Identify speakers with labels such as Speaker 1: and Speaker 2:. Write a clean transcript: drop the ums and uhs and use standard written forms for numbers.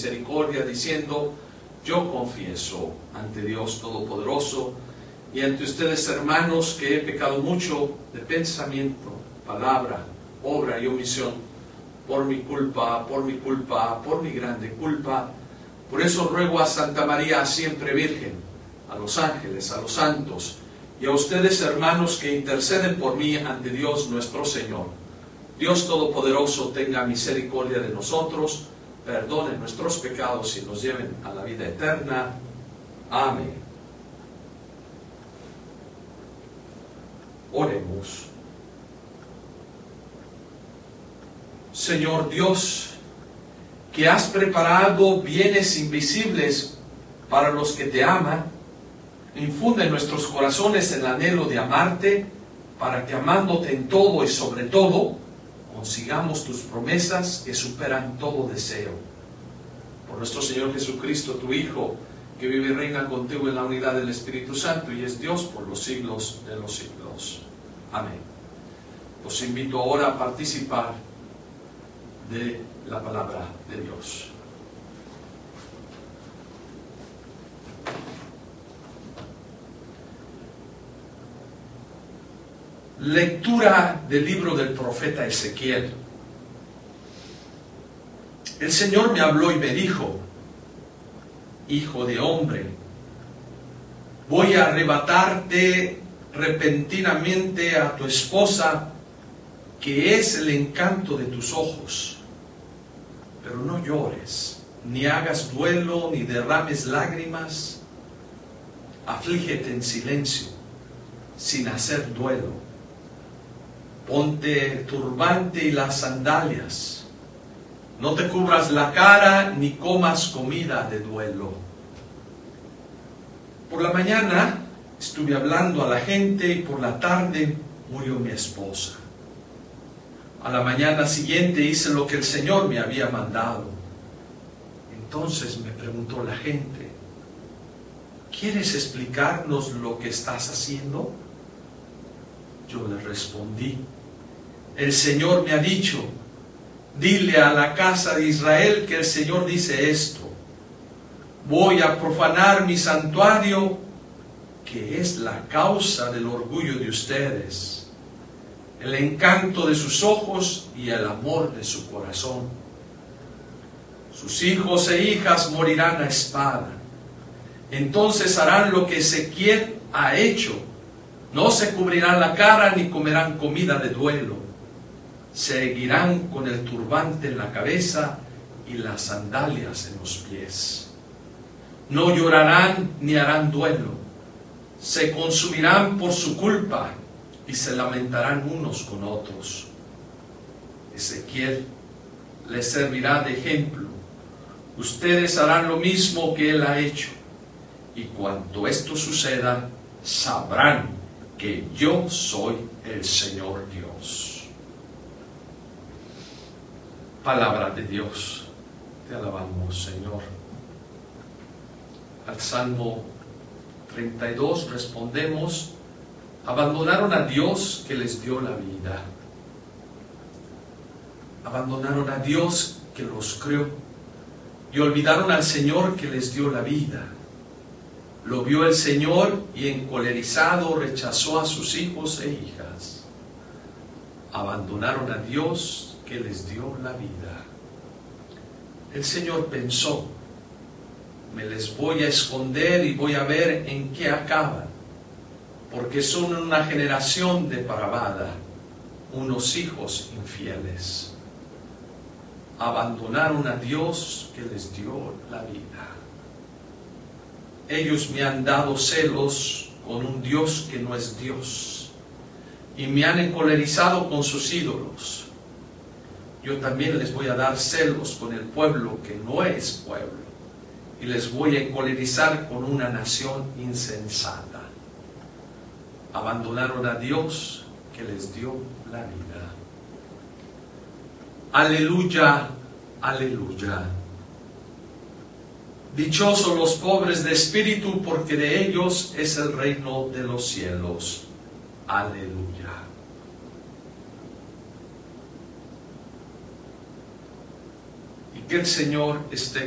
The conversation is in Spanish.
Speaker 1: misericordia, diciendo: yo confieso ante Dios Todopoderoso y ante ustedes, hermanos, que he pecado mucho de pensamiento, palabra, obra y omisión, por mi culpa, por mi grande culpa. Por eso ruego a Santa María, siempre Virgen, a los ángeles, a los santos, y a ustedes, hermanos, que interceden por mí ante Dios nuestro Señor. Dios Todopoderoso tenga misericordia de nosotros, perdone nuestros pecados y nos lleven a la vida eterna. Amén. Oremos. Señor Dios, que has preparado bienes invisibles para los que te aman, infunde en nuestros corazones el anhelo de amarte, para que amándote en todo y sobre todo, consigamos tus promesas que superan todo deseo. Por nuestro Señor Jesucristo, tu Hijo, que vive y reina contigo en la unidad del Espíritu Santo y es Dios por los siglos de los siglos. Amén. Los invito ahora a participar de la palabra de Dios. Lectura del libro del profeta Ezequiel. El Señor me habló y me dijo: hijo de hombre, voy a arrebatarte repentinamente a tu esposa, que es el encanto de tus ojos. Pero no llores, ni hagas duelo, ni derrames lágrimas. Aflígete en silencio, sin hacer duelo. Ponte el turbante y las sandalias. No te cubras la cara, ni comas comida de duelo. Por la mañana estuve hablando a la gente y por la tarde murió mi esposa. A la mañana siguiente hice lo que el Señor me había mandado. Entonces me preguntó la gente: ¿quieres explicarnos lo que estás haciendo? Yo le respondí: el Señor me ha dicho, dile a la casa de Israel que el Señor dice esto: voy a profanar mi santuario, que es la causa del orgullo de ustedes, el encanto de sus ojos y el amor de su corazón. Sus hijos e hijas morirán a espada. Entonces harán lo que Ezequiel ha hecho. No se cubrirán la cara ni comerán comida de duelo. Seguirán con el turbante en la cabeza y las sandalias en los pies. No llorarán ni harán duelo. Se consumirán por su culpa y se lamentarán unos con otros. Ezequiel les servirá de ejemplo. Ustedes harán lo mismo que él ha hecho. Y cuando esto suceda, sabrán que yo soy el Señor Dios. Palabra de Dios. Te alabamos, Señor. Al Salmo 32 respondemos: abandonaron a Dios que les dio la vida. Abandonaron a Dios que los creó y olvidaron al Señor que les dio la vida. Lo vio el Señor y encolerizado rechazó a sus hijos e hijas. Abandonaron a Dios que les dio la vida. El Señor pensó: me les voy a esconder y voy a ver en qué acaban, porque son una generación depravada, unos hijos infieles. Abandonaron a Dios que les dio la vida. Ellos me han dado celos con un Dios que no es Dios, y me han encolerizado con sus ídolos. Yo también les voy a dar celos con el pueblo que no es pueblo, y les voy a encolerizar con una nación insensata. Abandonaron a Dios que les dio la vida. Aleluya, aleluya. Dichosos los pobres de espíritu, porque de ellos es el reino de los cielos. Aleluya. Y que el Señor esté